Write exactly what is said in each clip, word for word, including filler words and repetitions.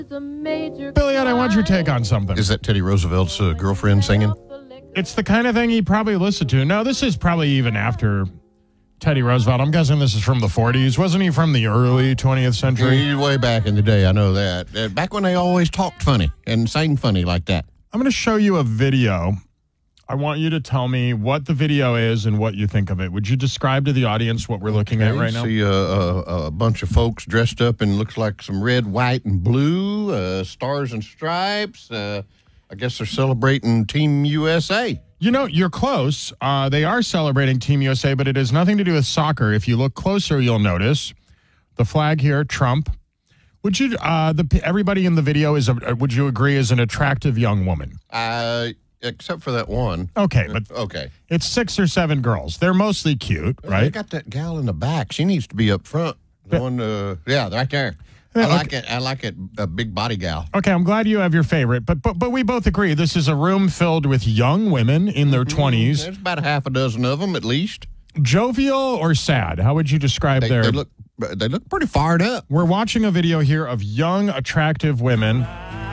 Billy, I want your take on something. Is that Teddy Roosevelt's uh, girlfriend singing? It's the kind of thing he probably listened to. No, this is probably even after Teddy Roosevelt. I'm guessing this is from the forties. Wasn't he from the early twentieth century? He's way back in the day, I know that. Uh, back when they always talked funny and sang funny like that. I'm going to show you a video. I want you to tell me what the video is and what you think of it. Would you describe to the audience what we're looking at right now? See a, a, a bunch of folks dressed up in looks like some red, white, and blue, uh, stars and stripes. Uh, I guess they're celebrating Team U S A. You know, you're close. Uh, they are celebrating Team U S A, but it has nothing to do with soccer. If you look closer, you'll notice the flag here, Trump. Would you, uh, the everybody in the video is, a, would you agree, is an attractive young woman? Uh, except for that one. Okay, but okay, it's six or seven girls. They're mostly cute, right? They got that gal in the back. She needs to be up front. The Yeah. one, uh, yeah, right there. Yeah, I like okay. it. I like it. A big body gal. Okay, I'm glad you have your favorite, but but but we both agree this is a room filled with young women in their twenties. There's about a half a dozen of them at least. Jovial or sad? How would you describe They, their? they look. They look pretty fired up. We're watching a video here of young, attractive women.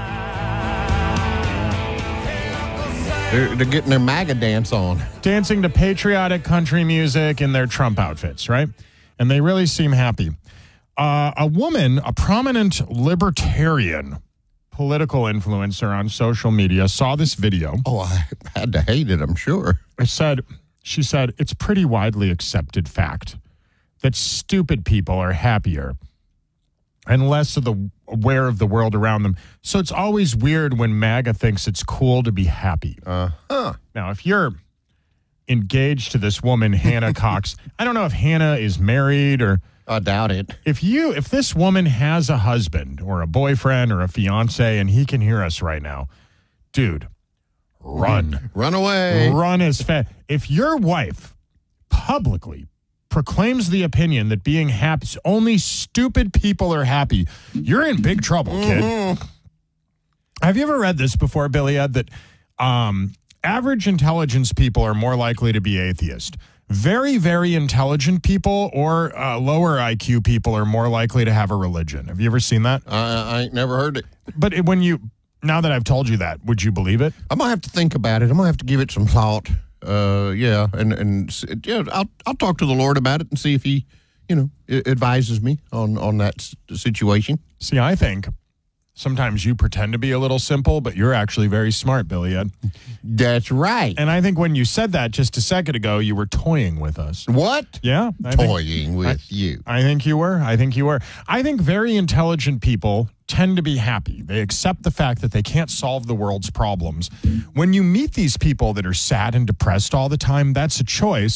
They're, they're getting their MAGA dance on. Dancing to patriotic country music in their Trump outfits, right? And they really seem happy. Uh, a woman, a prominent libertarian political influencer on social media, saw this video. Oh, I had to hate it, I'm sure. It said, she said, it's pretty widely accepted fact that stupid people are happier and less of the aware of the world around them. So it's always weird when MAGA thinks it's cool to be happy. Uh-huh. Now, if you're engaged to this woman, Hannah Cox, I don't know if Hannah is married or... I doubt it. If you, if this woman has a husband or a boyfriend or a fiance and he can hear us right now, dude, run. Run away. Run as fast. If your wife publicly proclaims the opinion that being happy, only stupid people are happy, you're in big trouble, kid. Mm-hmm. Have you ever read this before, Billy Ed, that um, average intelligence people are more likely to be atheist? Very, very intelligent people or uh, lower I Q people are more likely to have a religion. Have you ever seen that? I, I ain't never heard it. But it, when you, now that I've told you that, would you believe it? I'm gonna have to think about it. I'm gonna have to give it some thought. Uh, yeah, and and yeah, I'll I'll talk to the Lord about it and see if He, you know, advises me on on that situation. See, I think sometimes you pretend to be a little simple, but you're actually very smart, Billy Ed. That's right. And I think when you said that just a second ago, you were toying with us. What? Yeah. I Toying think, with I, you. I think you were. I think you were. I think very intelligent people tend to be happy. They accept the fact that they can't solve the world's problems. When you meet these people that are sad and depressed all the time, that's a choice.